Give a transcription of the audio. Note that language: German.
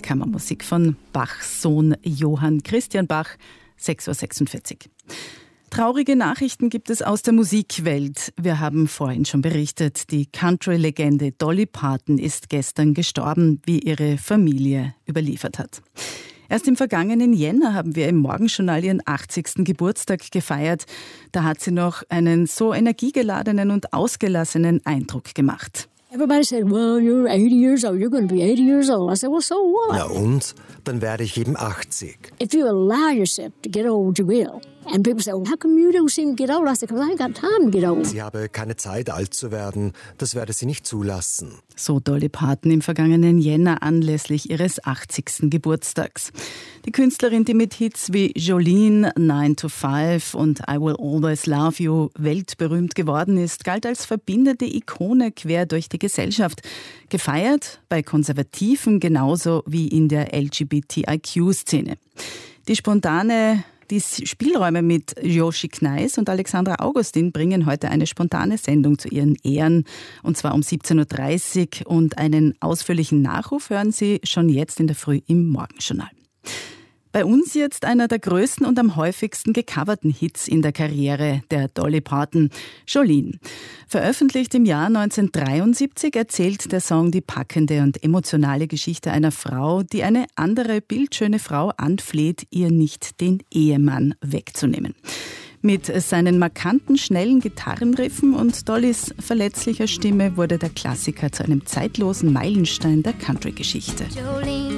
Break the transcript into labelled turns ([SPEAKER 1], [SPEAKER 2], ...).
[SPEAKER 1] Kammermusik von Bachs Sohn Johann Christian Bach, 6.46 Uhr. Traurige Nachrichten gibt es aus der Musikwelt. Wir haben vorhin schon berichtet, die Country-Legende Dolly Parton ist gestern gestorben, wie ihre Familie überliefert hat. Erst im vergangenen Jänner haben wir im Morgenjournal ihren 80. Geburtstag gefeiert. Da hat sie noch einen so energiegeladenen und ausgelassenen Eindruck gemacht.
[SPEAKER 2] Everybody said, well, you're 80 years old, you're going to be 80 years old. I said, well, so what?
[SPEAKER 3] Na und? Dann werde ich eben 80.
[SPEAKER 2] If you allow yourself to get old, you will. And people say, well, how come you don't seem to get old? I said, because I ain't got time to get old.
[SPEAKER 3] Sie habe keine Zeit, alt zu werden. Das werde sie nicht zulassen.
[SPEAKER 1] So Dolly Parton im vergangenen Jänner anlässlich ihres 80. Geburtstags. Die Künstlerin, die mit Hits wie Jolene, 9 to 5 und I Will Always Love You weltberühmt geworden ist, galt als verbindende Ikone quer durch die Gesellschaft. Gefeiert bei Konservativen genauso wie in der LGBTIQ-Szene. Die Spielräume mit Joshi Kneis und Alexandra Augustin bringen heute eine spontane Sendung zu ihren Ehren, und zwar um 17.30 Uhr. Und einen ausführlichen Nachruf hören Sie schon jetzt in der Früh im Morgenjournal. Bei uns jetzt einer der größten und am häufigsten gecoverten Hits in der Karriere der Dolly Parton, Jolene. Veröffentlicht im Jahr 1973 erzählt der Song die packende und emotionale Geschichte einer Frau, die eine andere bildschöne Frau anfleht, ihr nicht den Ehemann wegzunehmen. Mit seinen markanten, schnellen Gitarrenriffen und Dollys verletzlicher Stimme wurde der Klassiker zu einem zeitlosen Meilenstein der Country-Geschichte.